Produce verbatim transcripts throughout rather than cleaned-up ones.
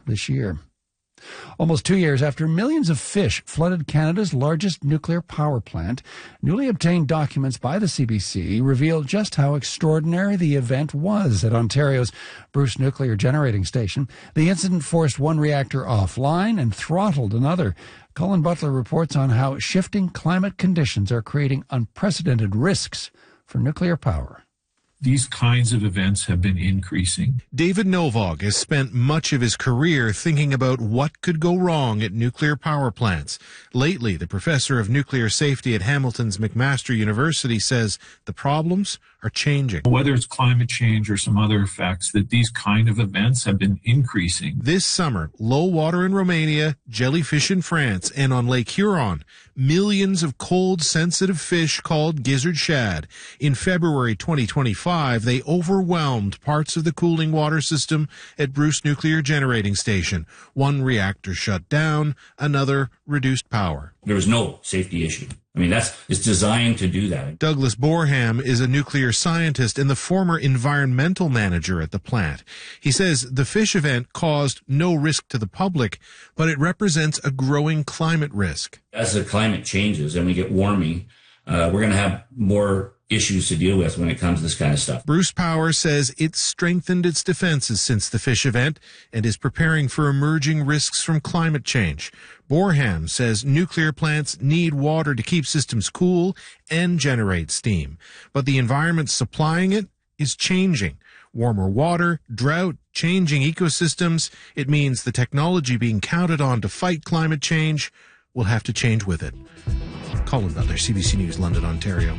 this year. Almost two years after millions of fish flooded Canada's largest nuclear power plant, newly obtained documents by the C B C reveal just how extraordinary the event was at Ontario's Bruce Nuclear Generating Station. The incident forced one reactor offline and throttled another. Colin Butler reports on how shifting climate conditions are creating unprecedented risks for nuclear power. These kinds of events have been increasing. David Novog has spent much of his career thinking about what could go wrong at nuclear power plants. Lately, the professor of nuclear safety at Hamilton's McMaster University says the problems are changing. Whether it's climate change or some other effects, that these kind of events have been increasing. This summer, low water in Romania, jellyfish in France, and on Lake Huron, millions of cold-sensitive fish called gizzard shad. In February twenty twenty-five, they overwhelmed parts of the cooling water system at Bruce Nuclear Generating Station. One reactor shut down, another reduced power. There was no safety issue. I mean, that's it's designed to do that. Douglas Borham is a nuclear scientist and the former environmental manager at the plant. He says the fish event caused no risk to the public, but it represents a growing climate risk. As the climate changes and we get warming, uh, we're going to have more issues to deal with when it comes to this kind of stuff. Bruce Power says it's strengthened its defenses since the fish event and is preparing for emerging risks from climate change. Borham says nuclear plants need water to keep systems cool and generate steam, but the environment supplying it is changing. Warmer water, drought, changing ecosystems. It means the technology being counted on to fight climate change will have to change with it. Colin Butler, C B C News, London, Ontario.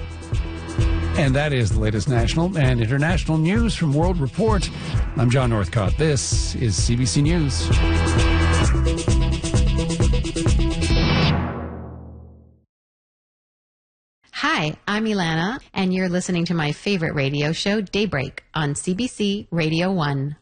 And that is the latest national and international news from World Report. I'm John Northcott. This is C B C News. Hi, I'm Ilana, and you're listening to my favorite radio show, Daybreak, on C B C Radio one.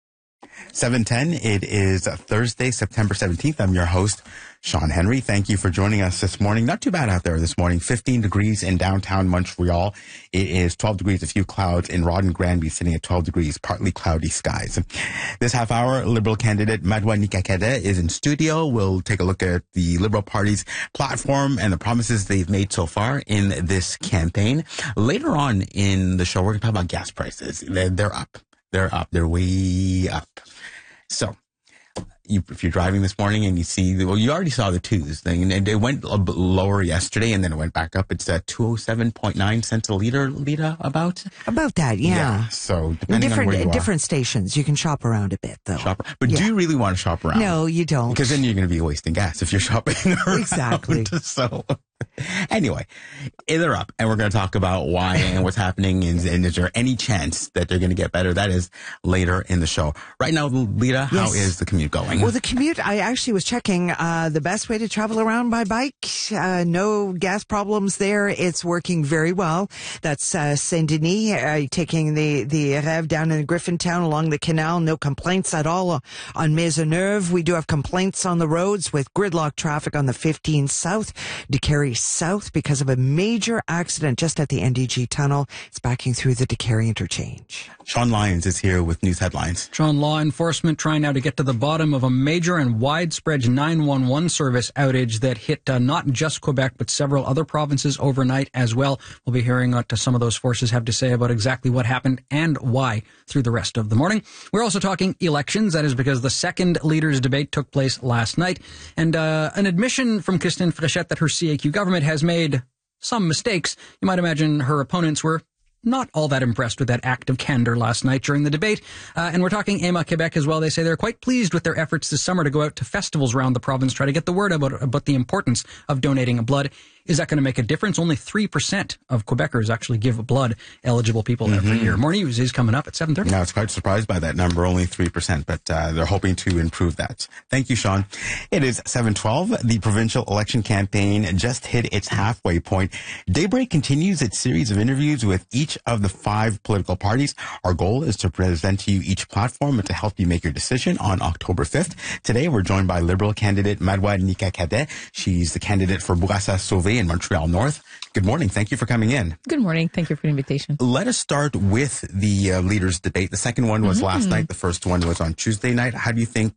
seven ten, it is Thursday, September seventeenth. I'm your host, Sean Henry. Thank you for joining us this morning. Not too bad out there this morning. fifteen degrees in downtown Montreal. It is twelve degrees, a few clouds in Rawdon Granby, sitting at twelve degrees, partly cloudy skies. This half hour, Liberal candidate Madwa Nika-Cadet is in studio. We'll take a look at the Liberal Party's platform and the promises they've made so far in this campaign. Later on in the show, we're going to talk about gas prices. They're, they're up. They're up. They're way up. So, you, if you're driving this morning and you see, well, you already saw the twos thing, and it went a bit lower yesterday, and then it went back up. It's at two oh seven point nine cents a liter, Lita, about? About that, yeah. Yeah, so depending different, on where you different are. stations, you can shop around a bit, though. Shop, but yeah. do you really want to shop around? No, you don't. Because then you're going to be wasting gas if you're shopping around. Exactly. So, anyway, they're up, and we're going to talk about why and what's happening, and, and is there any chance that they're going to get better? That is later in the show. Right now, Lita, how Yes. is the commute going? Well, the commute, I actually was checking uh, the best way to travel around by bike. Uh, no gas problems there. It's working very well. That's uh, Saint-Denis, uh, taking the, the Rêve down in Griffintown along the canal. No complaints at all on Maisonneuve. We do have complaints on the roads with gridlock traffic on the fifteen South, DeCarry South, because of a major accident just at the N D G tunnel. It's backing through the DeCarry interchange. Sean Lyons is here with news headlines. Sean, law enforcement trying now to get to the bottom of a major and widespread nine one one service outage that hit uh, not just Quebec, but several other provinces overnight as well. We'll be hearing what some of those forces have to say about exactly what happened and why through the rest of the morning. We're also talking elections. That is because the second leaders' debate took place last night. And uh, an admission from Christine Fréchette that her C A Q government has made some mistakes. You might imagine her opponents were not all that impressed with that act of candor last night during the debate. Uh, and we're talking E M A Quebec as well. They say they're quite pleased with their efforts this summer to go out to festivals around the province, try to get the word about, about the importance of donating blood. Is that going to make a difference? Only three percent of Quebecers actually give blood, eligible people mm-hmm. every year. More news is coming up at seven thirty. Now, I was quite surprised by that number, only three percent, but uh, they're hoping to improve that. Thank you, Sean. It is seven twelve. The provincial election campaign just hit its halfway point. Daybreak continues its series of interviews with each of the five political parties. Our goal is to present to you each platform and to help you make your decision on October fifth. Today, we're joined by Liberal candidate Madwa Nika-Cadet. She's the candidate for Bourassa-Sauvé in Montreal North. Good morning. Thank you for coming in. Good morning. Thank you for the invitation. Let us start with the uh, leaders' debate. The second one was mm-hmm. last night. The first one was on Tuesday night. How do you think